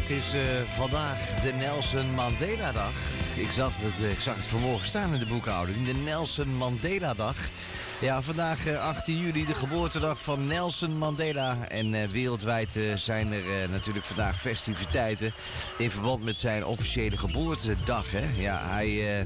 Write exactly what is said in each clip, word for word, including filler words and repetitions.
Het is uh, vandaag de Nelson Mandela Dag. Ik zag, het, uh, ik zag het vanmorgen staan in de boekhouding. De Nelson Mandela Dag. Ja, vandaag uh, achttien juli, de geboortedag van Nelson Mandela. En uh, wereldwijd uh, zijn er uh, natuurlijk vandaag festiviteiten in verband met zijn officiële geboortedag. Hè? Ja, hij... Uh,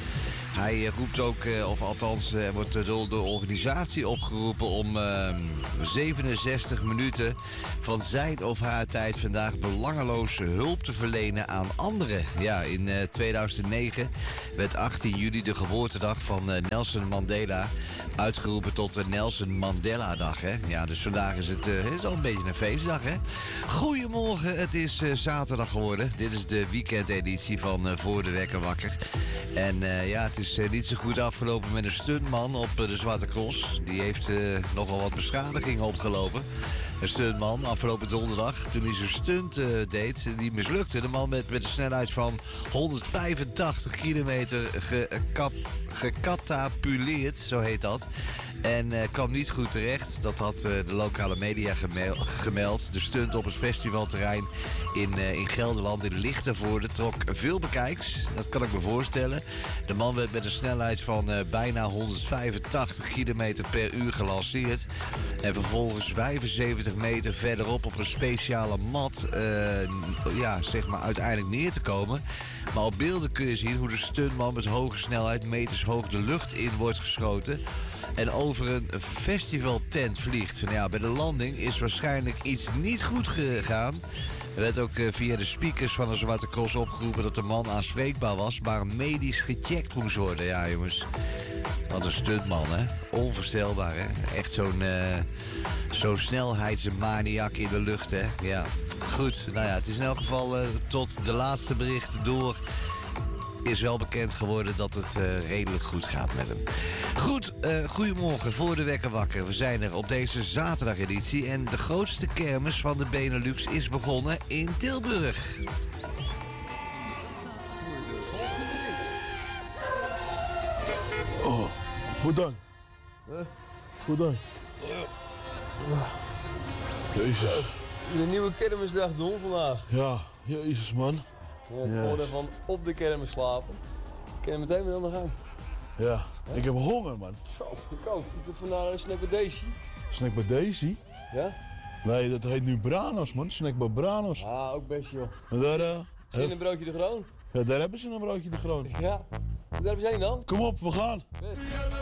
Hij roept ook, of althans wordt door de organisatie opgeroepen om uh, zevenenzestig minuten van zijn of haar tijd vandaag belangeloze hulp te verlenen aan anderen. Ja, in uh, tweeduizend negen werd achttien juli de geboortedag van uh, Nelson Mandela uitgeroepen tot de Nelson Mandela Dag. Hè? Ja, dus vandaag is het uh, is al een beetje een feestdag. Hè? Goedemorgen, het is uh, zaterdag geworden. Dit is de weekendeditie van uh, Voor de Wekker Wakker. En uh, ja, het is uh, niet zo goed afgelopen met een stuntman op uh, de Zwarte Cross. Die heeft uh, nogal wat beschadigingen opgelopen. Een stuntman afgelopen donderdag, toen hij zijn stunt uh, deed, die mislukte. De man met, met een snelheid van honderdvijfentachtig kilometer gekap, gecatapuleerd, zo heet dat. En uh, kwam niet goed terecht. Dat had uh, de lokale media gemeld, gemeld. De stunt op het festivalterrein in, uh, in Gelderland, in Lichtenvoorde, trok veel bekijks. Dat kan ik me voorstellen. De man werd met een snelheid van uh, bijna honderdvijfentachtig kilometer per uur gelanceerd. En vervolgens vijfenzeventig meter verderop op een speciale mat, uh, ja, zeg maar uiteindelijk neer te komen. Maar op beelden kun je zien hoe de stuntman met hoge snelheid meters hoog de lucht in wordt geschoten en over een festivaltent vliegt. Nou ja, bij de landing is waarschijnlijk iets niet goed gegaan. Er werd ook uh, via de speakers van de Zwarte Cross opgeroepen dat de man aanspreekbaar was, maar medisch gecheckt moest worden. Ja, jongens. Wat een stuntman, hè? Onvoorstelbaar, hè? Echt zo'n uh, zo'n snelheidsmaniak in de lucht, hè? Ja. Goed, nou ja, het is in elk geval uh, tot de laatste berichten door is wel bekend geworden dat het uh, redelijk goed gaat met hem. Goed, uh, goedemorgen, Voor de Wekker Wakker. We zijn er op deze zaterdageditie en de grootste kermis van de Benelux is begonnen in Tilburg. Oh, goed dan. Huh? Goed dan. Jezus. De nieuwe kermisdag doen vandaag. Ja, jezus man. Ja, het yes. voordeel van op de kermis slapen. Ik kan meteen weer aan de gang. Ja, huh? Ik heb honger man. Zo, ik ook. Ik doe vandaag een snack bij Daisy. Snack bij Daisy? Ja? Nee, dat heet nu Branos man. Snack bij Branos. Ah, ook best joh. Maar daar... Uh, Zie je een broodje de Groon? Ja, daar hebben ze een broodje de Groon. Ja. Daar hebben ze een dan? Kom op, we gaan. Best.